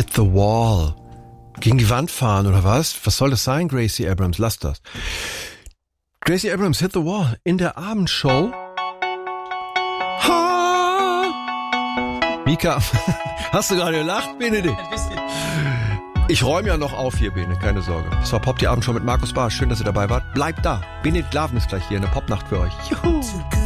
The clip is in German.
Hit the wall. Gegen die Wand fahren oder was? Was soll das sein, Gracie Abrams? Lass das. Gracie Abrams, Hit the Wall. In der Abendshow. Mika, hast du gerade gelacht, Benedikt? Ein bisschen. Ich räume ja noch auf hier, Bene, keine Sorge. Das war Pop die Abendshow mit Markus Barsch. Schön, dass ihr dabei wart. Bleibt da. Benedikt Laven ist gleich hier in der Popnacht für euch. Juhu.